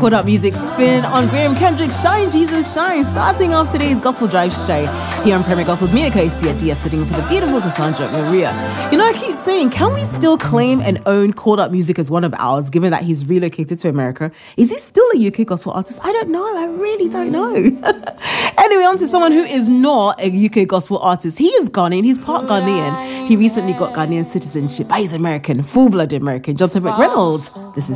Caught Up Music spin on Graham Kendrick's Shine Jesus Shine, starting off today's Gospel Drive show here on Premier Gospel with me, Kosia DF, sitting for the beautiful Cassandra Maria. You know, I keep saying, can we still claim and own Caught Up Music as one of ours, given that he's relocated to America? Is he still a UK gospel artist? I don't know. I really don't know. Anyway, on to someone who is not a UK gospel artist. He is Ghanaian. He's part Ghanaian. He recently got Ghanaian citizenship, but he's American, full-blooded American. Jonathan McReynolds. This is